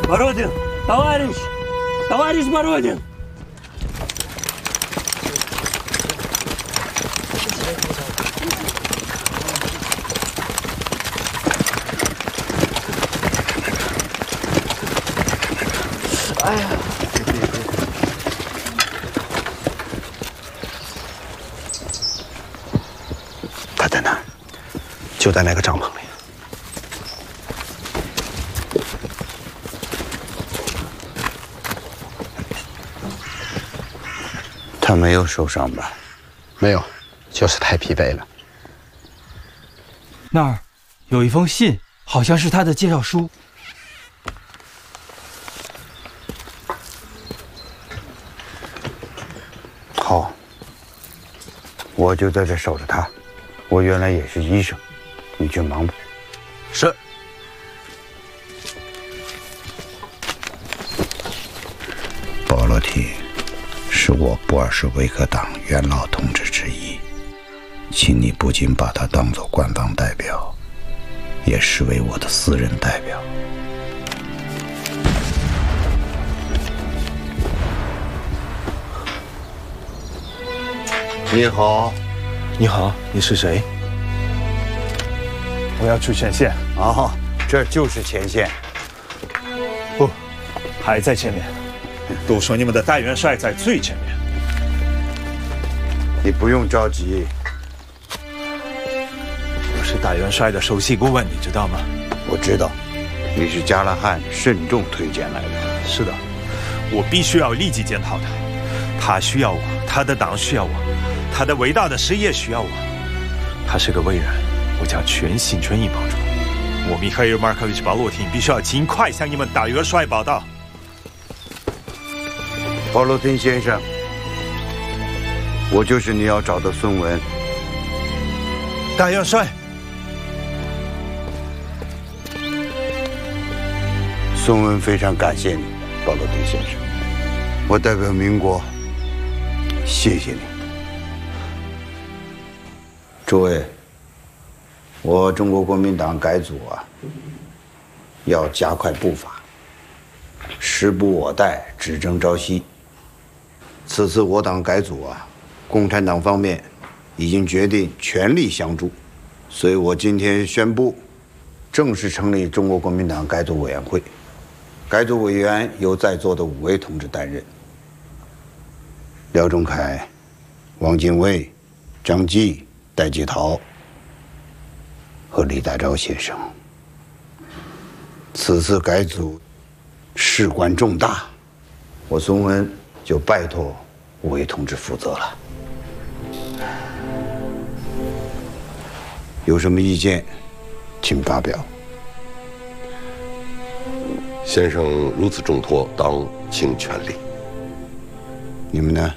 Бородин, товарищ Бородин! 哎呀！ 他在哪儿？就在那个帐篷里。他没有受伤吧？ 没有，就是太疲惫了。 那儿有一封信，好像是他的介绍书。 好，我就在这守着他。我原来也是医生，你去忙吧。 是。 保罗提是我布尔什维克党元老同志之一，请你不仅把他当作官方代表，也视为我的私人代表。 你好， 你好，你是谁？我要去前线。 哦，这就是前线。 不，还在前面。都说你们的大元帅在最前面。 你不用着急。 我是大元帅的首席顾问，你知道吗？ 我知道，你是加拉罕慎重推荐来的。 是的，我必须要立即检讨他。他需要我，他的党需要我。他的伟大的事业需要我，他是个伟人，我将全心全意帮助。我米哈伊尔·马尔科维奇·巴洛廷必须要尽快向你们大元帅报道。 巴洛廷先生，我就是你要找的孙文。 大元帅， 孙文非常感谢你，巴洛廷先生。我代表民国，谢谢你。诸位，我中国国民党改组要加快步伐，时不我待，只争朝夕。此次我党改组共产党方面已经决定全力相助，所以我今天宣布，正式成立中国国民党改组委员会。改组委员由在座的5位同志担任：廖仲恺、汪精卫、张继、戴季陶和李大钊先生。此次改组事关重大，我孙文就拜托5位同志负责了。有什么意见，请发表。 先生如此重托，当尽全力。 你们呢？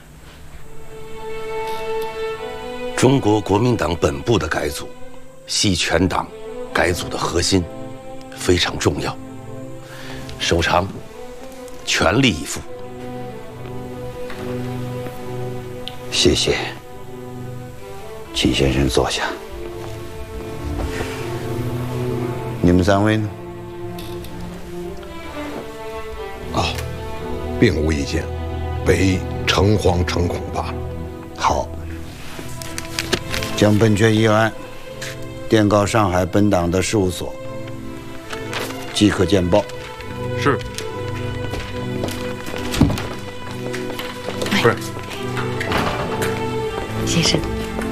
中国国民党本部的改组，系全党改组的核心，非常重要。首长全力以赴。 谢谢，请先生坐下。你们3位呢？ 并无意见，唯诚惶诚恐罢了。 好，将本卷议案电告上海本党的事务所，即可见报。 是。 是。先生，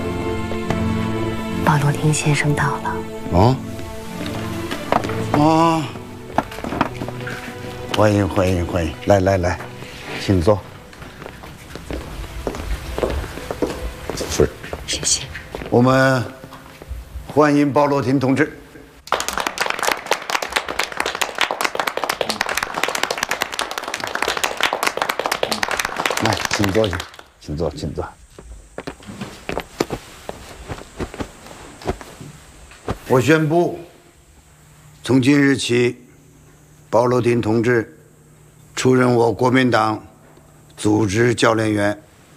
鲍罗廷先生到了。 欢迎欢迎欢迎！来，请坐。 是。 谢谢。 我们欢迎鲍罗廷同志。来，请坐下，请坐。我宣布，从今日起，鲍罗廷同志出任我国民党组织教练员。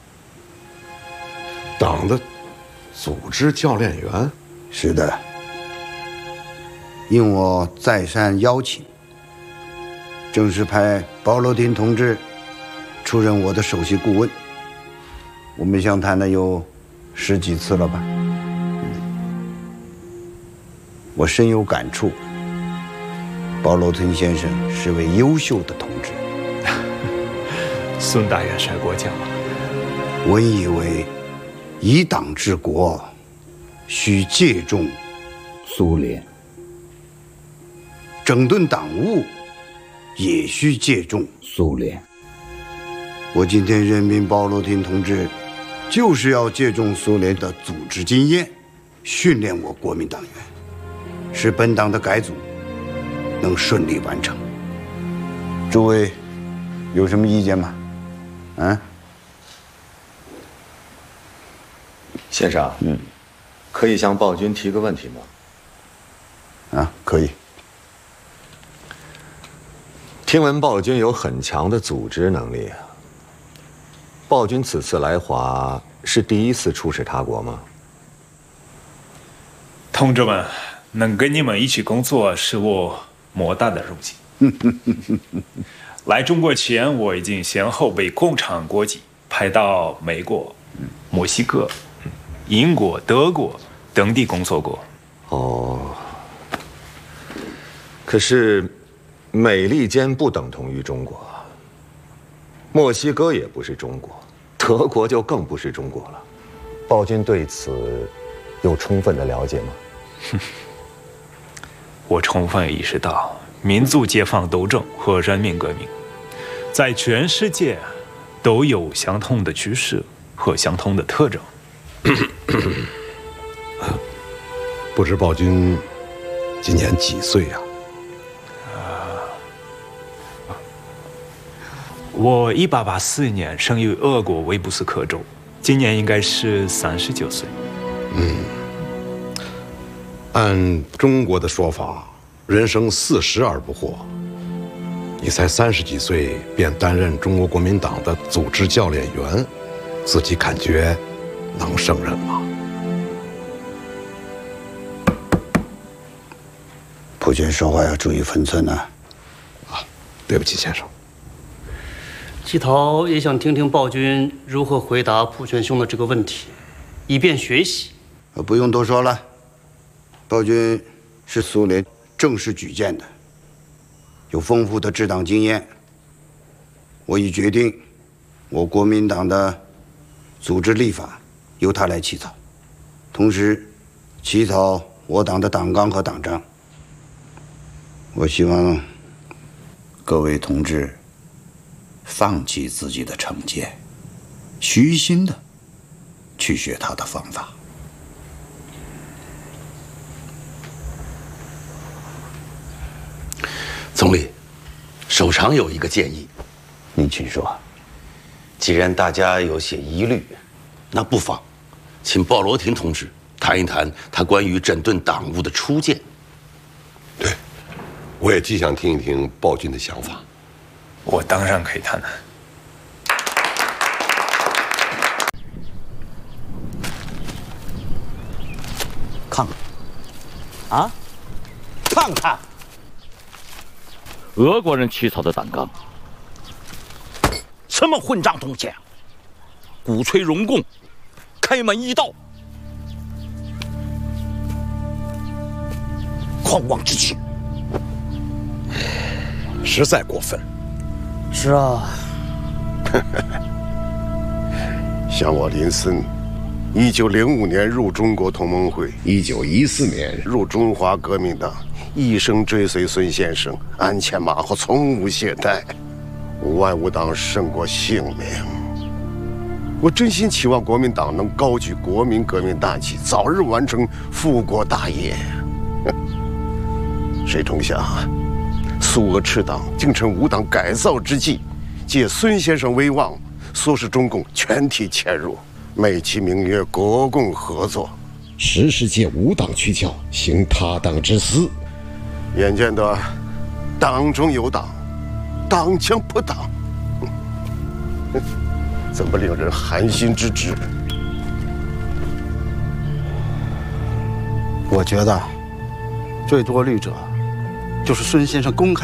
党的组织教练员？ 是的，应我再三邀请， 正式派鲍罗廷同志出任我的首席顾问。我们相谈了有10几次了吧？我深有感触，鲍罗廷先生是位优秀的同志。 孙大元帅过奖了。 我以为，以党治国，需借重苏联；整顿党务，也需借重苏联。我今天任命鲍罗廷同志，就是要借重苏联的组织经验，训练我国民党员，使本党的改组能顺利完成。诸位有什么意见吗？ 先生，可以向鲍军提个问题吗？ 可以。 听闻鲍军有很强的组织能力啊。鲍军此次来华是第一次出使他国吗？ 同志们，能跟你们一起工作是我莫大的荣幸。来中国前，我已经先后被共产国际派到美国、墨西哥、英国、德国等地工作过。 哦，可是美利坚不等同于中国，墨西哥也不是中国，德国就更不是中国了。鲍军对此有充分的了解吗？ 我充分意识到，民族解放斗争和人民革命在全世界都有相同的趋势和相同的特征。 不知鲍军今年几岁呀？ 我1884年生于俄国维布斯克州，今年应该是39岁。 按中国的说法，人生40而不惑。你才30几岁便担任中国国民党的组织教练员，自己感觉能胜任吗？ 普军说话要注意分寸啊！ 对不起，先生。 季陶也想听听鲍军如何回答普全兄的这个问题，以便学习。 不用多说了，鲍军是苏联正式举荐的，有丰富的治党经验。我已决定，我国民党的组织立法由他来起草，同时起草我党的党纲和党章。我希望各位同志放弃自己的成见，虚心的去学他的方法。 总理，首长有一个建议， 您请说。 既然大家有些疑虑，那不妨请鲍罗廷同志谈一谈他关于整顿党务的初见。 对，我也极想听一听鲍军的想法。 我当然可以谈谈。 看看，啊，看看， 俄国人起草的党纲， 什么混账东西啊！鼓吹容共，开门一道，狂妄之极， 实在过分。 是啊， 像我林森，1905年入中国同盟会，1914年入中华革命党，一生追随孙先生，鞍前马后，从无懈怠。万无党胜过性命。我真心期望国民党能高举国民革命大旗，早日完成复国大业。谁成想，苏俄赤党竟趁无党改造之际，借孙先生威望，唆使中共全体迁入，美其名曰国共合作， 实是借无党躯壳，行他党之私。 眼见得党中有党，党将破党，怎么令人寒心之至？ 我觉得最多虑者就是孙先生公开